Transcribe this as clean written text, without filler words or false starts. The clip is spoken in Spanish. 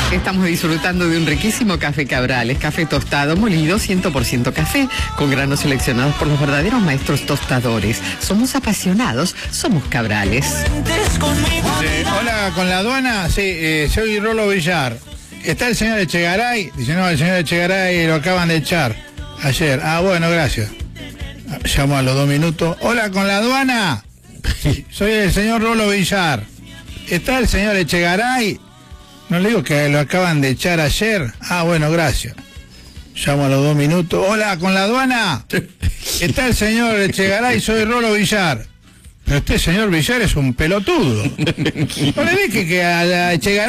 Estamos disfrutando de un riquísimo café Cabrales, café tostado, molido, 100% café, con granos seleccionados por los verdaderos maestros tostadores. Somos apasionados, somos Cabrales. Hola, ¿con la aduana? Sí, soy Rolo Villar. ¿Está el señor Echegaray? Dice, no, el señor Echegaray lo acaban de echar ayer. Ah, bueno, gracias. Llamo a los 2 minutos. Hola, ¿con la aduana? Soy el señor Rolo Villar. ¿Está el señor Echegaray? No le digo que lo acaban de echar ayer. Ah, bueno, gracias. Llamo a los 2 minutos. Hola, ¿con la aduana? ¿Está el señor Echegaray? Soy Rolo Villar. Pero usted, señor Villar, es un pelotudo. No le dije que a la Echegaray